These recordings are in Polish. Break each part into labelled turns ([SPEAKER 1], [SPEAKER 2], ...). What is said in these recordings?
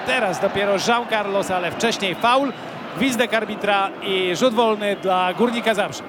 [SPEAKER 1] teraz dopiero João Carlos, ale wcześniej faul, gwizdek arbitra i rzut wolny dla Górnika Zabrze.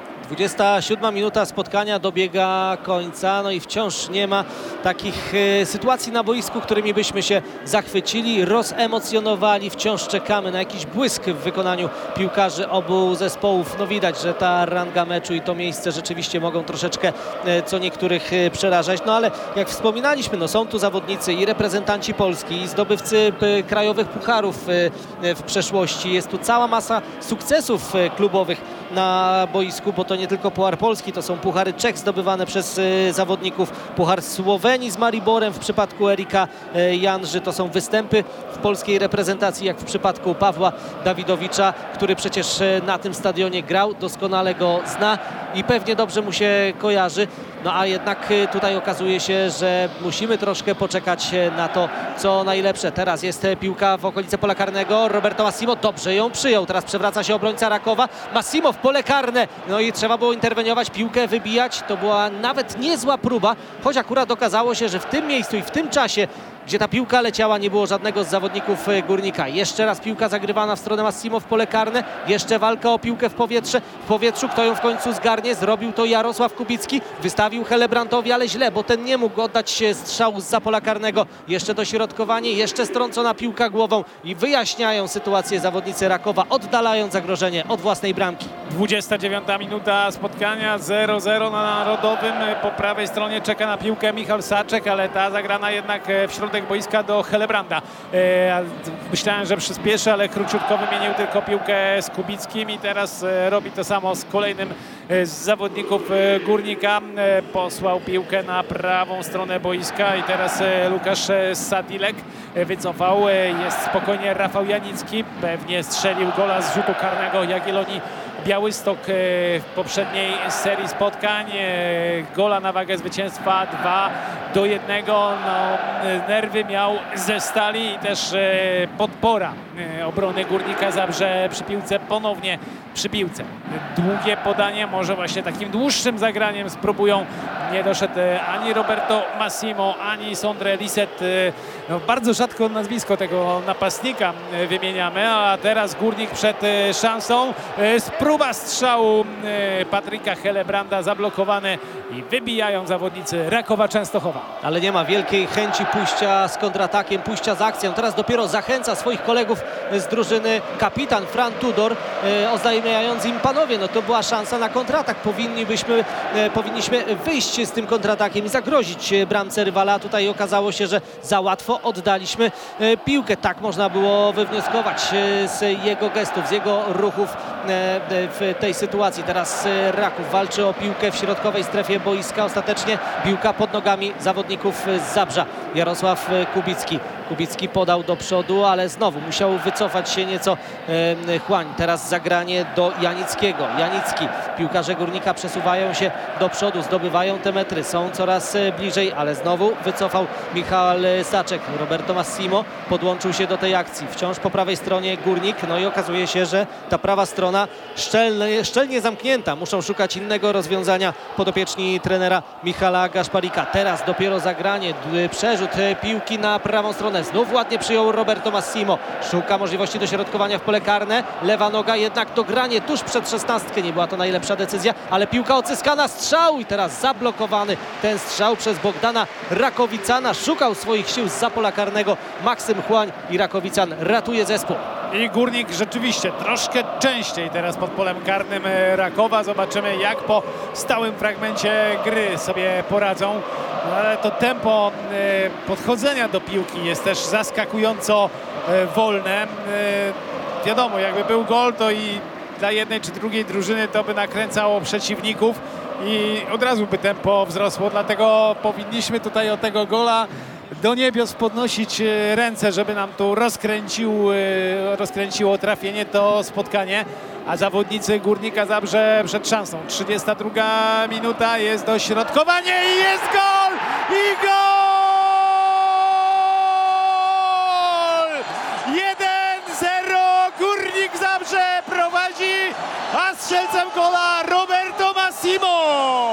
[SPEAKER 2] 27 minuta spotkania dobiega końca, no i wciąż nie ma takich sytuacji na boisku, którymi byśmy się zachwycili, rozemocjonowali. Wciąż czekamy na jakiś błysk w wykonaniu piłkarzy obu zespołów. No widać, że ta ranga meczu i to miejsce rzeczywiście mogą troszeczkę co niektórych przerażać. No ale jak wspominaliśmy, no są tu zawodnicy i reprezentanci Polski, i zdobywcy krajowych pucharów w przeszłości. Jest tu cała masa sukcesów klubowych na boisku, bo to nie tylko Puchar Polski, to są puchary Czech zdobywane przez zawodników, puchar Słowenii z Mariborem w przypadku Erika Janży, to są występy w polskiej reprezentacji, jak w przypadku Pawła Dawidowicza, który przecież na tym stadionie grał, doskonale go zna i pewnie dobrze mu się kojarzy. No a jednak tutaj okazuje się, że musimy troszkę poczekać na to, co najlepsze. Teraz jest piłka w okolicy pola karnego. Roberto Massimo dobrze ją przyjął. Teraz przewraca się obrońca Rakowa. Massimo w pole karne. No i trzeba było interweniować, piłkę wybijać. To była nawet niezła próba, choć akurat okazało się, że w tym miejscu i w tym czasie, gdzie ta piłka leciała, nie było żadnego z zawodników Górnika. Jeszcze raz piłka zagrywana w stronę Massimo w pole karne. Jeszcze walka o piłkę w powietrzu. Kto ją w końcu zgarnie? Zrobił to Jarosław Kubicki. Wystawił Helebrantowi, ale źle, bo ten nie mógł oddać strzału zza pola karnego. Jeszcze dośrodkowanie, jeszcze strącona piłka głową i wyjaśniają sytuację zawodnicy Rakowa, oddalając zagrożenie od własnej bramki.
[SPEAKER 1] 29 minuta spotkania, 0-0 na Narodowym. Po prawej stronie czeka na piłkę Michał Saczek, ale ta zagrana jednak w środek boiska do Helebranda. Myślałem, że przyspieszy, ale króciutko wymienił tylko piłkę z Kubickim i teraz robi to samo z kolejnym z zawodników Górnika. Posłał piłkę na prawą stronę boiska i teraz Łukasz Sadilek wycofał. Jest spokojnie Rafał Janicki. Pewnie strzelił gola z rzutu karnego Jagiellonii Białystok w poprzedniej serii spotkań. Gola na wagę zwycięstwa 2-1. No, nerwy miał ze stali i też podpora obrony Górnika Zabrze przy piłce, ponownie przy piłce. Długie podanie, może właśnie takim dłuższym zagraniem spróbują. Nie doszedł ani Roberto Massimo, ani Sondre Lisset. No, bardzo rzadko nazwisko tego napastnika wymieniamy, a teraz Górnik przed szansą. Próba strzału Patryka Helebranda, zablokowane i wybijają zawodnicy Rakowa Częstochowa.
[SPEAKER 2] Ale nie ma wielkiej chęci pójścia z kontratakiem, pójścia z akcją. Teraz dopiero zachęca swoich kolegów z drużyny kapitan Fran Tudor, oznajmiając im: panowie, no to była szansa na kontratak. Powinniśmy wyjść z tym kontratakiem i zagrozić bramce rywala. Tutaj okazało się, że za łatwo oddaliśmy piłkę. Tak można było wywnioskować z jego gestów, z jego ruchów w tej sytuacji. Teraz Raków walczy o piłkę w środkowej strefie boiska. Ostatecznie piłka pod nogami zawodników z Zabrza. Jarosław Kubicki podał do przodu, ale znowu musiał wycofać się nieco Chłań. Teraz zagranie do Janickiego. Janicki. Piłkarze Górnika przesuwają się do przodu, zdobywają te metry, są coraz bliżej, ale znowu wycofał Michał Saczek. Roberto Massimo podłączył się do tej akcji. Wciąż po prawej stronie Górnik. No i okazuje się, że ta prawa strona szczelnie zamknięta. Muszą szukać innego rozwiązania podopieczni trenera Michala Gaszparika. Teraz dopiero zagranie, przerzut piłki na prawą stronę. Znów ładnie przyjął Roberto Massimo. Szuka możliwości dośrodkowania w pole karne. Lewa noga, jednak dogranie tuż przed 16. Nie była to najlepsza decyzja, ale piłka odzyskana, strzał i teraz zablokowany ten strzał przez Bogdana Rakowicana. Szukał swoich sił zza pola karnego Maksym Chłań i Rakowican ratuje zespół.
[SPEAKER 1] I Górnik rzeczywiście troszkę częściej teraz pod polem karnym Rakowa. Zobaczymy, jak po stałym fragmencie gry sobie poradzą. No, ale to tempo podchodzenia do piłki jest też zaskakująco wolne. Wiadomo, jakby był gol, to i dla jednej czy drugiej drużyny to by nakręcało przeciwników i od razu by tempo wzrosło. Dlatego powinniśmy tutaj od tego gola do niebios podnosić ręce, żeby nam tu rozkręciło trafienie to spotkanie. A zawodnicy Górnika Zabrze przed szansą. 32 minuta, jest dośrodkowanie i jest gol! I gol! 1-0, Górnik Zabrze prowadzi, a strzelcem gola Roberto Massimo!